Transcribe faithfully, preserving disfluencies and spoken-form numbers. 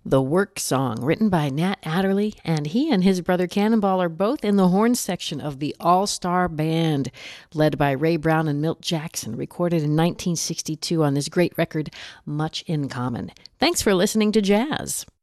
The Work Song, written by Nat Adderley, and he and his brother Cannonball are both in the horn section of the All-Star Band, led by Ray Brown and Milt Jackson, recorded in nineteen sixty-two on this great record, Much in Common. Thanks for listening to Jazz.